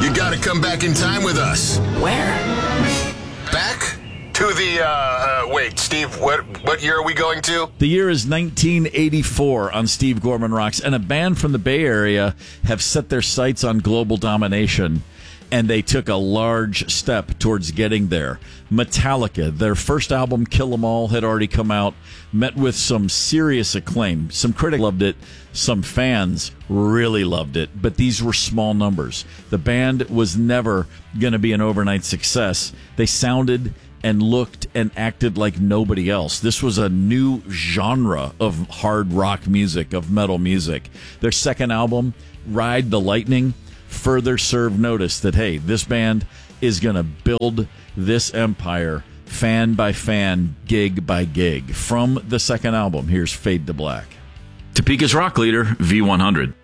You got to come back in time with us. Where? Back to the, wait, Steve, what year are we going to? The year is 1984 on Steve Gorman Rocks, and a band from the Bay Area have set their sights on global domination, and they took a large step towards getting there. Metallica, their first album, Kill 'Em All, had already come out, met with some serious acclaim. Some critics loved it, some fans really loved it, but these were small numbers. The band was never going to be an overnight success. They sounded and looked and acted like nobody else. This was a new genre of hard rock music, of metal music. Their second album, Ride the Lightning, further served notice that, hey, this band is going to build this empire fan by fan, gig by gig. From the second album, here's Fade to Black. Topeka's rock leader, V100.